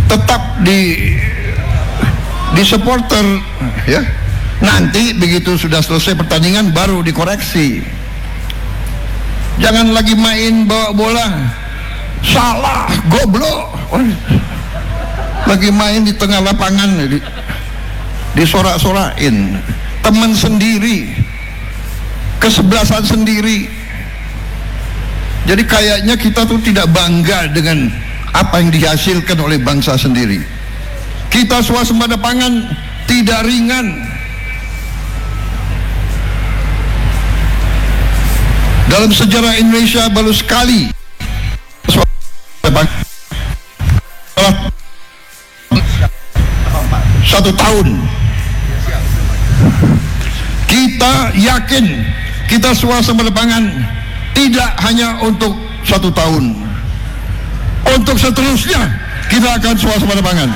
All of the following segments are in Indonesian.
tetap di supporter ya. Nanti begitu sudah selesai pertandingan baru dikoreksi. Jangan lagi main bawa bola salah, goblok. Lagi main di tengah lapangan disorak-sorakin teman sendiri, kesebelasan sendiri. Jadi kayaknya kita tuh tidak bangga dengan apa yang dihasilkan oleh bangsa sendiri. Kita swasembada pangan tidak ringan. Dalam sejarah Indonesia baru sekali satu tahun. Kita yakin kita swasembada pangan tidak hanya untuk satu tahun, untuk seterusnya kita akan swasembada pangan.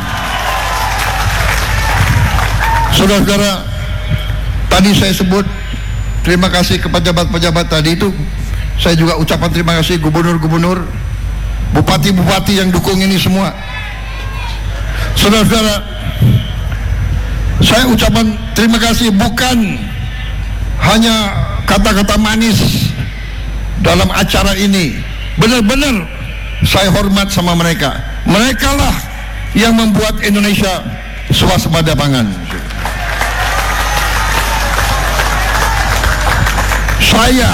Saudara-saudara, tadi saya sebut terima kasih ke pejabat-pejabat tadi itu. Saya juga ucapan terima kasih gubernur-gubernur, bupati-bupati yang dukung ini semua. Saudara-saudara, saya ucapan terima kasih bukan hanya kata-kata manis dalam acara ini. Benar-benar saya hormat sama mereka. Mereka lah yang membuat Indonesia swasembada pangan. Saya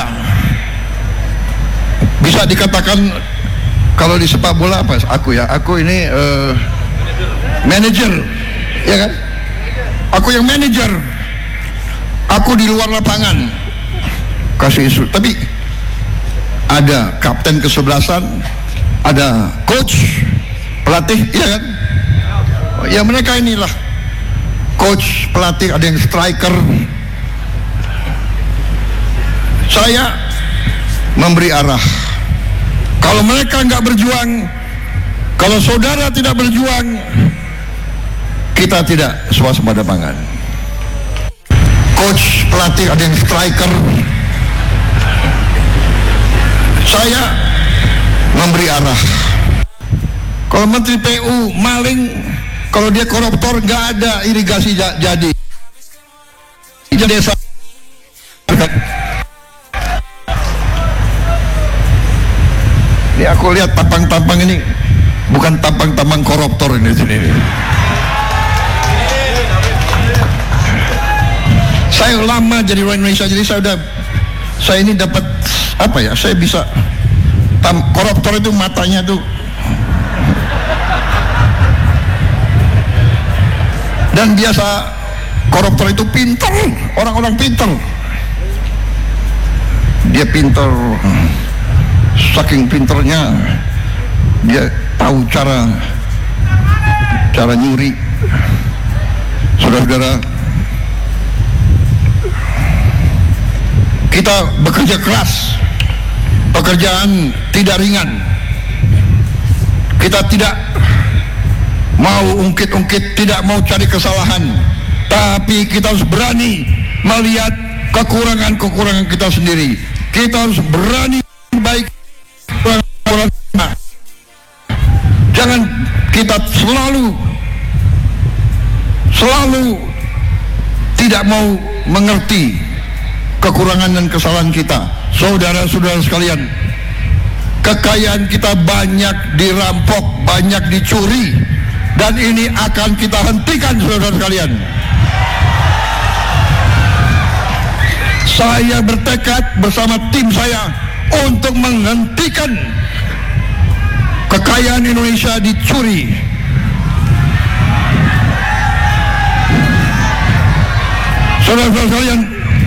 bisa dikatakan kalau di sepak bola apa? Aku ini manajer, ya kan? Aku yang manajer. Aku di luar lapangan kasih isu. Tapi ada kapten kesebelasan, ada coach, pelatih, ya kan? Ya mereka inilah coach, pelatih, ada yang striker. Saya memberi arah. Kalau mereka nggak berjuang, kalau saudara tidak berjuang, kita tidak swasembada pangan. Coach, pelatih, ada yang striker. Saya memberi arah. Kalau Menteri PU maling, kalau dia koruptor, nggak ada irigasi jadi. Di desa. Ini aku lihat tampang-tampang ini bukan tampang-tampang koruptor ini sini. Saya lama jadi orang Indonesia, jadi saya ini dapat apa ya? Saya bisa koruptor itu matanya tuh dan biasa koruptor itu pintar, orang-orang pintar. Dia pintar. Saking pinternya dia tahu cara nyuri. Saudara-saudara, kita bekerja keras, pekerjaan tidak ringan. Kita tidak mau ungkit-ungkit, tidak mau cari kesalahan, tapi kita harus berani melihat kekurangan-kekurangan kita sendiri. Kita harus berani baik. Jangan kita selalu tidak mau mengerti kekurangan dan kesalahan kita. Saudara-saudara sekalian, kekayaan kita banyak dirampok, banyak dicuri, dan ini akan kita hentikan, saudara sekalian. Saya bertekad bersama tim saya untuk menghentikan kekayaan Indonesia dicuri. Saudara-saudara sekalian,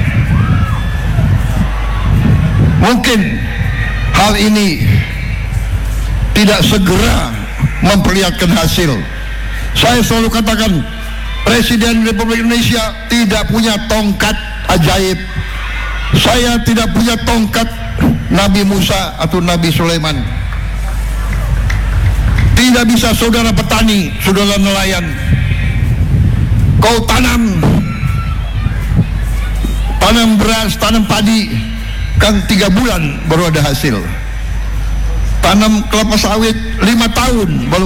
mungkin hal ini tidak segera memperlihatkan hasil. Saya selalu katakan, Presiden Republik Indonesia tidak punya tongkat ajaib. Saya tidak punya tongkat Nabi Musa atau Nabi Sulaiman. Tidak bisa saudara petani, saudara nelayan, kau tanam beras, tanam padi, kan 3 bulan baru ada hasil. Tanam kelapa sawit 5 tahun baru